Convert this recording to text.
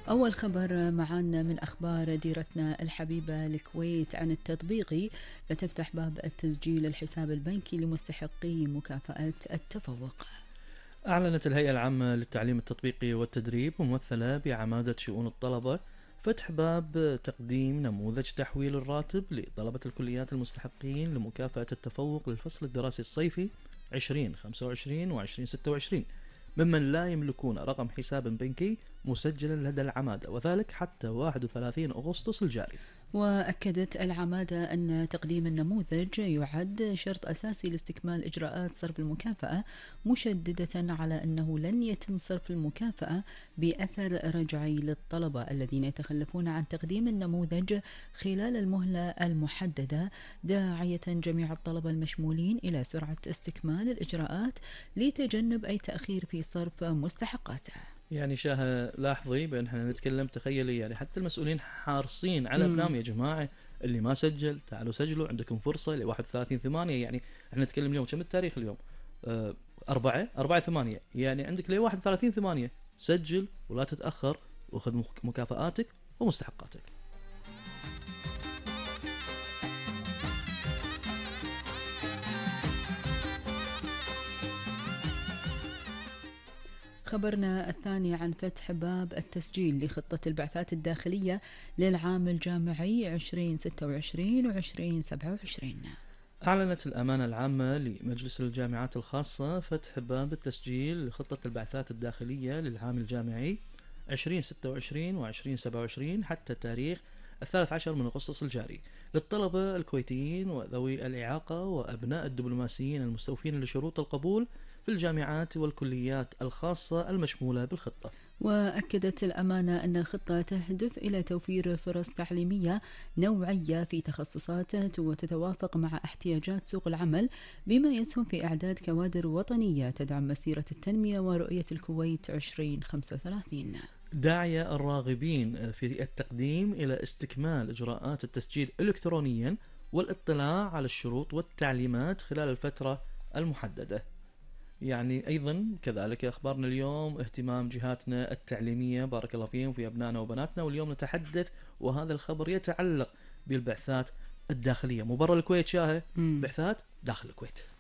أول خبر معنا من أخبار ديرتنا الحبيبة الكويت عن التطبيقي تفتح باب التسجيل الحساب البنكي لمستحقي مكافأة التفوق. أعلنت الهيئة العامة للتعليم التطبيقي والتدريب ممثلة بعمادة شؤون الطلبة فتح باب تقديم نموذج تحويل الراتب لطلبة الكليات المستحقين لمكافأة التفوق للفصل الدراسي الصيفي 2025 و 2026 ممن لا يملكون رقم حساب بنكي مسجلا لدى العمادة، وذلك حتى 31 أغسطس الجاري. وأكدت العمادة أن تقديم النموذج يعد شرط أساسي لاستكمال إجراءات صرف المكافأة، مشددة على أنه لن يتم صرف المكافأة بأثر رجعي للطلبة الذين يتخلفون عن تقديم النموذج خلال المهلة المحددة، داعية جميع الطلبة المشمولين إلى سرعة استكمال الإجراءات لتجنب أي تأخير في صرف مستحقاته. يعني شاهة لاحظي بأن احنا نتكلم، تخيلي يعني حتى المسؤولين حارصين على أبنائهم، يا جماعة اللي ما سجل تعالوا سجلوا، عندكم فرصة ل 31/8. يعني احنا نتكلم اليوم كم التاريخ اليوم؟ 4/8، يعني عندك ل 31/8 سجل ولا تتأخر وخذ مكافآتك ومستحقاتك. خبرنا الثاني عن فتح باب التسجيل لخطة البعثات الداخلية للعام الجامعي 2026 و 2027. أعلنت الأمانة العامة لمجلس الجامعات الخاصة فتح باب التسجيل لخطة البعثات الداخلية للعام الجامعي 2026 و 2027 حتى تاريخ 13 من أغسطس الجاري للطلبة الكويتيين وذوي الإعاقة وأبناء الدبلوماسيين المستوفين لشروط القبول في الجامعات والكليات الخاصة المشمولة بالخطة. وأكدت الأمانة أن الخطة تهدف إلى توفير فرص تعليمية نوعية في تخصصات وتتوافق مع احتياجات سوق العمل، بما يسهم في إعداد كوادر وطنية تدعم مسيرة التنمية ورؤية الكويت 2035. داعية الراغبين في التقديم إلى استكمال إجراءات التسجيل إلكترونيا والاطلاع على الشروط والتعليمات خلال الفترة المحددة. يعني أيضا كذلك أخبارنا اليوم اهتمام جهاتنا التعليمية بارك الله فيهم في أبنائنا وبناتنا، واليوم نتحدث وهذا الخبر يتعلق بالبعثات الداخلية. مو برا الكويت شاهة، بعثات داخل الكويت.